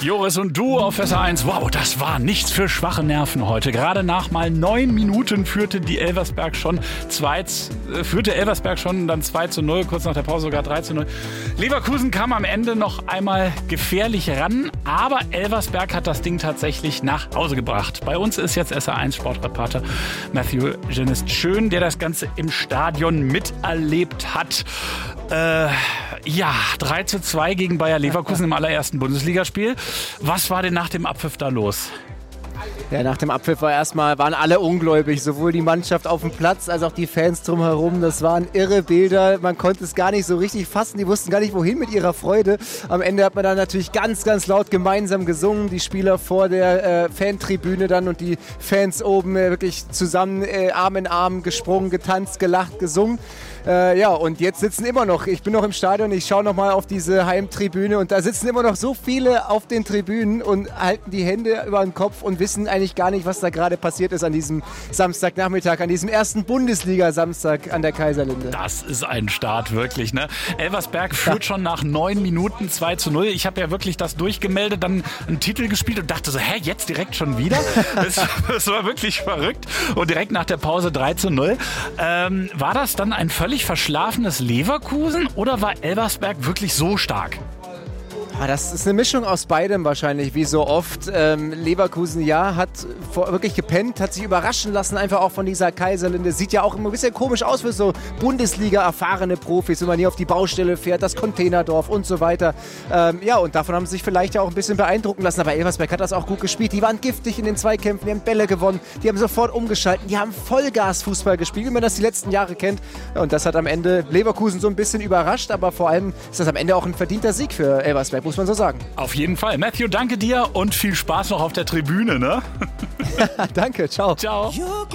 Joris und du auf SA1. Wow, das war nichts für schwache Nerven heute. Gerade nach mal 9 Minuten führte Elversberg schon dann 2:0, kurz nach der Pause sogar 3:0. Leverkusen kam am Ende noch einmal gefährlich ran, aber Elversberg hat das Ding tatsächlich nach Hause gebracht. Bei uns ist jetzt SA1 Sportreporter Matthew Genest-Schön, der das Ganze im Stadion miterlebt hat. 3:2 gegen Bayer Leverkusen im allerersten Bundesligaspiel. Was war denn nach dem Abpfiff da los? Ja, nach dem Abpfiff waren alle ungläubig, sowohl die Mannschaft auf dem Platz als auch die Fans drumherum. Das waren irre Bilder, man konnte es gar nicht so richtig fassen, die wussten gar nicht wohin mit ihrer Freude. Am Ende hat man dann natürlich ganz, ganz laut gemeinsam gesungen, die Spieler vor der Fantribüne dann und die Fans oben wirklich zusammen Arm in Arm gesprungen, getanzt, gelacht, gesungen. Und jetzt sitzen immer noch, ich bin noch im Stadion, ich schaue noch mal auf diese Heimtribüne und da sitzen immer noch so viele auf den Tribünen und halten die Hände über den Kopf und wissen eigentlich gar nicht, was da gerade passiert ist an diesem Samstagnachmittag, an diesem ersten Bundesliga-Samstag an der Kaiserlinde. Das ist ein Start, wirklich, ne? Elversberg führt schon nach 9 Minuten 2:0. Ich habe ja wirklich das durchgemeldet, dann einen Titel gespielt und dachte so, jetzt direkt schon wieder? Das war wirklich verrückt. Und direkt nach der Pause 3:0. War das dann ein völlig verschlafenes Leverkusen oder war Elversberg wirklich so stark? Das ist eine Mischung aus beidem wahrscheinlich, wie so oft. Leverkusen, hat wirklich gepennt, hat sich überraschen lassen, einfach auch von dieser Kaiserlinde. Sieht ja auch immer ein bisschen komisch aus für so Bundesliga-erfahrene Profis, wenn man hier auf die Baustelle fährt, das Containerdorf und so weiter. Und davon haben sie sich vielleicht ja auch ein bisschen beeindrucken lassen. Aber Elversberg hat das auch gut gespielt. Die waren giftig in den Zweikämpfen, die haben Bälle gewonnen, die haben sofort umgeschalten, die haben Vollgas-Fußball gespielt, wie man das die letzten Jahre kennt. Und das hat am Ende Leverkusen so ein bisschen überrascht, aber vor allem ist das am Ende auch ein verdienter Sieg für Elversberg, muss man so sagen. Auf jeden Fall. Matthew, danke dir und viel Spaß noch auf der Tribüne, ne? Danke, ciao. Ciao.